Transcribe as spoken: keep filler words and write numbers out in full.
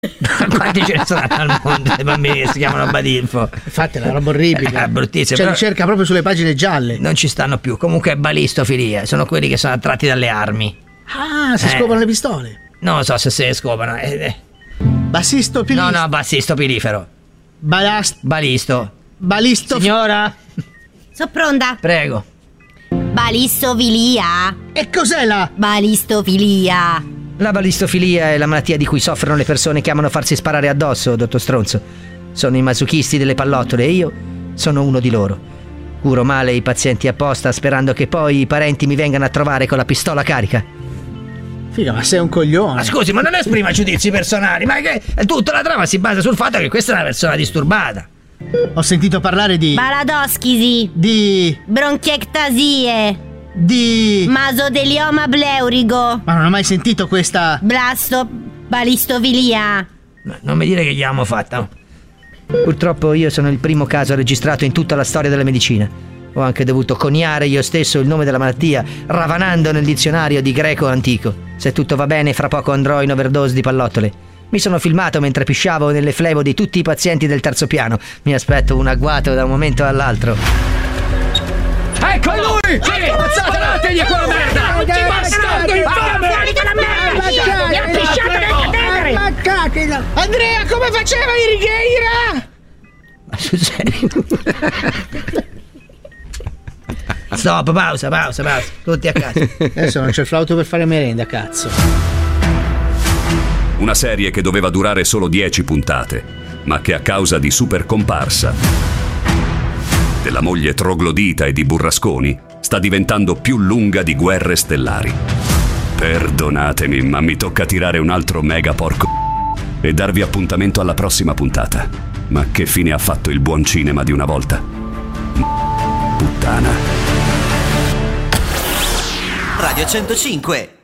Quanti ce ne sono al mondo dei bambini che si chiamano Badinfo? Infatti è una roba orribile. È bruttissimo. Cioè però ricerca proprio sulle pagine gialle. non ci stanno più. Comunque è balistofilia, sono quelli che sono attratti dalle armi. Ah, si Eh. scopano le pistole. Non lo so se se ne scopano. Eh, eh. Bassisto pilifero. No, no, bassisto pilifero. Balast- Balisto. balisto. Signora, Sono pronta. prego. Balistofilia. E cos'è la? Balistofilia. La balistofilia è la malattia di cui soffrono le persone che amano farsi sparare addosso, dottor Stronzo. Sono i masochisti delle pallottole e io sono uno di loro. Curo male i pazienti apposta sperando che poi i parenti mi vengano a trovare con la pistola carica. Figa, ma sei un coglione. Ma scusi, ma non esprima giudizi personali, ma che tutta la trama si basa sul fatto che questa è una persona disturbata. Ho sentito parlare di. Baladoschisi. Di. Bronchiectasie. Di. Masodelioma pleurico. Ma non ho mai sentito questa. Blasto. Balistofilia. No, non mi dire che gli abbiamo fatta. Purtroppo io sono il primo caso registrato in tutta la storia della medicina. Ho anche dovuto coniare io stesso il nome della malattia, ravanando nel dizionario di greco antico. Se tutto va bene, fra poco andrò in overdose di pallottole. Mi sono filmato mentre pisciavo nelle flebo di tutti i pazienti del terzo piano. Mi aspetto un agguato da un momento all'altro. Eccolo! Lui! Sì! Ammazzateli quella merda! Dai, Bastardo infame! Fuori dalla merda! Mi ha pisciato nel cadavere! Ammazzatelo! Andrea, come faceva Irigheira? Ma sul serio? Stop, pausa, pausa, pausa. Tutti a casa. Adesso non c'è il flauto per fare merenda, cazzo. Una serie che doveva durare solo dieci puntate, ma che a causa di super comparsa della moglie troglodita e di burrasconi sta diventando più lunga di Guerre Stellari. Perdonatemi, ma mi tocca tirare un altro mega porco e darvi appuntamento alla prossima puntata. Ma che fine ha fatto il buon cinema di una volta? Puttana. Radio centocinque